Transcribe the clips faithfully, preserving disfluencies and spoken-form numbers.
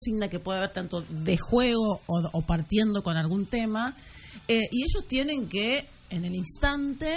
consigna que puede haber tanto de juego o, o partiendo con algún tema, eh, y ellos tienen que, en el instante,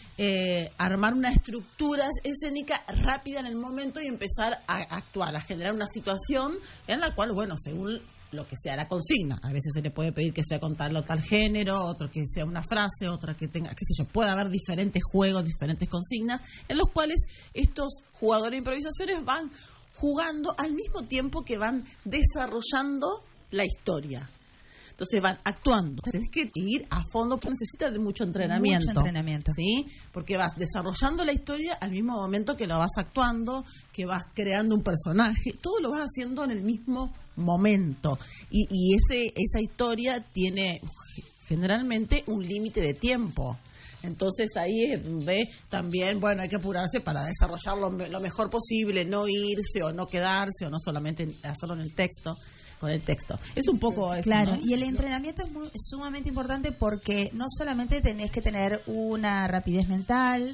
eh, armar una estructura escénica rápida en el momento y empezar a actuar, a generar una situación en la cual, bueno, según lo que sea la consigna, a veces se le puede pedir que sea contarlo tal género, otro que sea una frase, otra que tenga, qué sé yo, puede haber diferentes juegos, diferentes consignas, en los cuales estos jugadores de improvisaciones van jugando al mismo tiempo que van desarrollando la historia. Entonces van actuando. Tenés que ir a fondo, porque necesitas de mucho entrenamiento. Mucho entrenamiento. ¿Sí? Porque vas desarrollando la historia al mismo momento que lo vas actuando, que vas creando un personaje. Todo lo vas haciendo en el mismo momento. Y, y ese esa historia tiene generalmente un límite de tiempo. Entonces ahí es donde también, bueno, hay que apurarse para desarrollarlo lo mejor posible, no irse o no quedarse o no solamente hacerlo en el texto, con el texto. Es un poco eso, claro, ¿no? Y el entrenamiento es, muy, es sumamente importante porque no solamente tenés que tener una rapidez mental,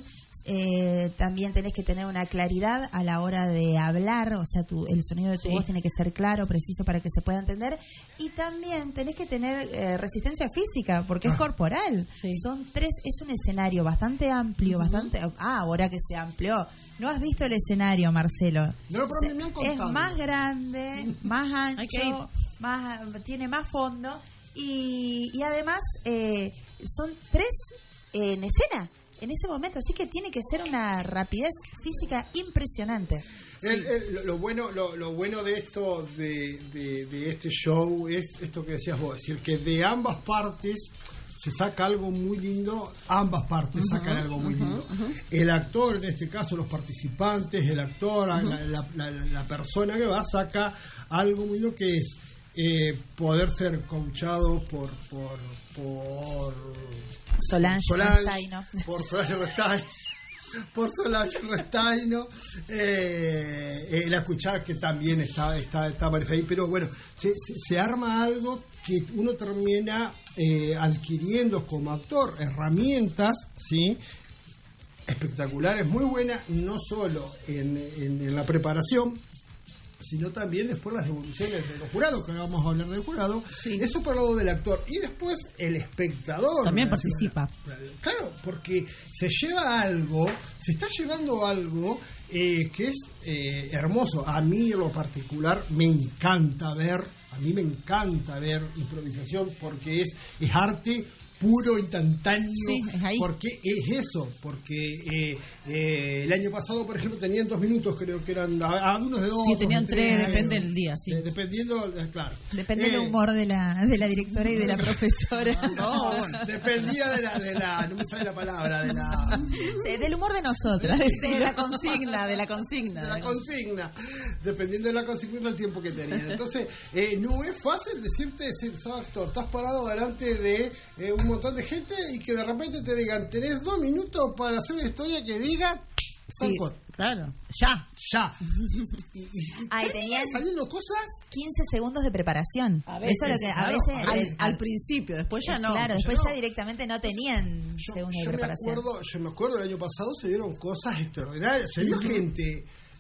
eh, también tenés que tener una claridad a la hora de hablar, o sea, tu, el sonido de tu sí. voz tiene que ser claro, preciso para que se pueda entender, y también tenés que tener eh, resistencia física porque ah. es corporal. Sí. Son tres, es un escenario bastante amplio, uh-huh. bastante... Ah, ahora que se amplió. ¿No has visto el escenario, Marcelo? No, pero me han contado. Es más grande, más ancho, más tiene más fondo y, y además eh, son tres eh, en escena en ese momento, así que tiene que ser una rapidez física impresionante. El, el, lo bueno lo, lo bueno de esto de, de, de este show es esto que decías vos, es decir, que de ambas partes se saca algo muy lindo, ambas partes uh-huh, sacan algo muy uh-huh, lindo. Uh-huh. El actor, en este caso los participantes, el actor, uh-huh. la, la, la, la persona que va, saca algo muy lindo que es eh, poder ser coachado por por por Solange, Solange Restaino. por Solange Restaino por Solange Restaino eh, eh, la escuchada que también está está está ahí, pero bueno, se, se, se arma algo que uno termina eh, adquiriendo como actor herramientas, ¿sí? espectaculares, muy buenas, no solo en, en, en la preparación, sino también después las devoluciones de los jurados, que ahora vamos a hablar del jurado. Sí. Eso por el lado del actor. Y después el espectador también participa. Claro, porque se lleva algo, se está llevando algo eh, que es eh, hermoso. A mí en lo particular me encanta ver, a mí me encanta ver improvisación porque es, es arte puro, instantáneo, sí, es ahí. Porque es eso, porque eh, eh, el año pasado, por ejemplo, tenían dos minutos, creo que eran algunos de dos. Sí, tenían de tres, tres, depende del día, sí. Eh, dependiendo, eh, claro. Depende eh, del humor de la de la directora y de la profesora. No, bueno, dependía de la, de la, no me sale la palabra, de la... Sí, del humor de nosotras. De, de la consigna, de la consigna. De la consigna, dependiendo de la consigna del tiempo que tenían. Entonces, eh, no es fácil decirte, decir, sos actor, estás parado delante de eh, un montón de gente y que de repente te digan, tenés dos minutos para hacer una historia que diga sí, claro, ya, ya y, y, y Ay, tenían saliendo cosas quince segundos de preparación. A veces, eso es lo que a claro, veces al, al, al principio, después ya no. Claro, después ya, ya no. directamente no tenían yo, segundos yo de preparación. Me acuerdo, yo me acuerdo del año pasado se dieron cosas extraordinarias, se vio gente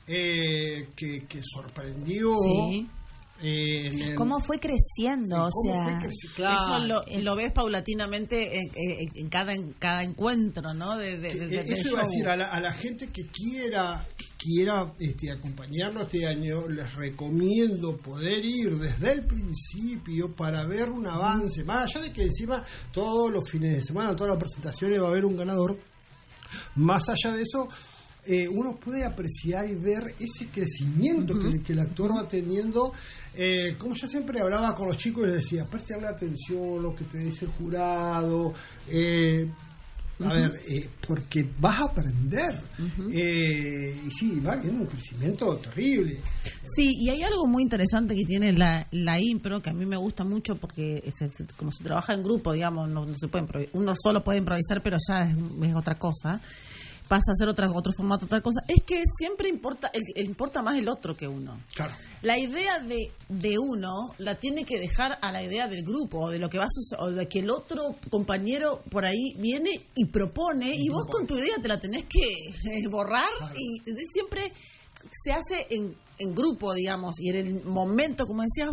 eh, que, que sorprendió. Sí. Eh, en el, cómo fue creciendo, o sea, creci- claro. Eso lo, lo ves paulatinamente en, en, en cada en cada encuentro, ¿no? De, de, de, de eso iba a decir a la, a la gente que quiera que quiera este, acompañarnos este año, les recomiendo poder ir desde el principio para ver un avance, más allá de que encima todos los fines de semana, todas las presentaciones va a haber un ganador. Más allá de eso, Eh, uno puede apreciar y ver ese crecimiento uh-huh. que, que el actor va teniendo. Eh, como yo siempre hablaba con los chicos y les decía, prestenle atención lo que te dice el jurado, eh, a uh-huh. ver, eh, porque vas a aprender. Uh-huh. eh, y sí, va viendo un crecimiento terrible. Sí, y hay algo muy interesante que tiene la, la impro, que a mí me gusta mucho porque es, es, como se trabaja en grupo, digamos, no, no se puede improvisar, uno solo puede improvisar, pero ya es, es otra cosa. Pasa a hacer otra, otro formato, otra cosa, es que siempre importa el, el importa más el otro que uno. Claro. La idea de, de uno la tiene que dejar a la idea del grupo, o de lo que va a suceder, o de que el otro compañero por ahí viene y propone, y, y vos con tu idea te la tenés que eh, borrar, claro. Y siempre se hace en, en grupo, digamos, y en el momento, como decías